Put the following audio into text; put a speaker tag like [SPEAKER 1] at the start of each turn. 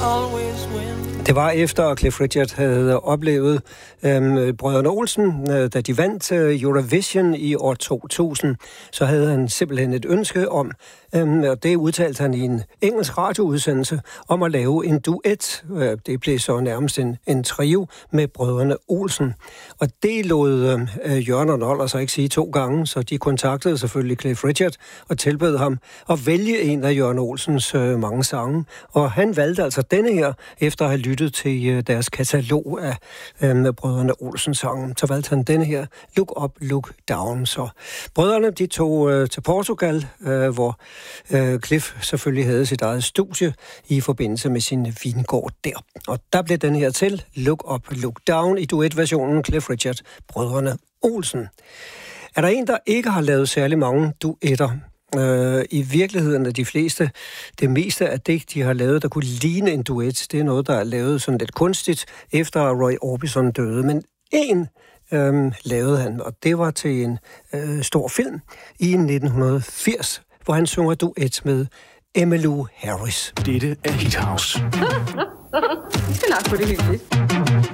[SPEAKER 1] always win.
[SPEAKER 2] Det var efter, at Cliff Richard havde oplevet brødrene Olsen, da de vandt Eurovision i år 2000, så havde han simpelthen et ønske om, og det udtalte han i en engelsk radioudsendelse, om at lave en duet. Det blev så nærmest en trio med brødrene Olsen. Og det lod Jørgen og Noll altså ikke sige 2 gange, så de kontaktede selvfølgelig Cliff Richard og tilbød ham at vælge en af Jørgen Olsens mange sange. Og han valgte altså denne her, efter at have lyttet til deres katalog af brødrene Olsen sangen. Så valgte han denne her, Look Up, Look Down. Så brødrene, de tog til Portugal, hvor Cliff selvfølgelig havde sit eget studie i forbindelse med sin vingård der. Og der blev den her til, Look Up, Look Down, i duetversionen Cliff Richard, brødrene Olsen. Er der en, der ikke har lavet særlig mange duetter? I virkeligheden er det meste af det, de har lavet, der kunne ligne en duet, det er noget, der er lavet sådan lidt kunstigt, efter Roy Orbison døde. Men en lavede han, og det var til en stor film i 1980, hvor han synger duet med Emmylou Harris.
[SPEAKER 3] Dette er Hit House.
[SPEAKER 4] Vi skal nok få det hyggeligt.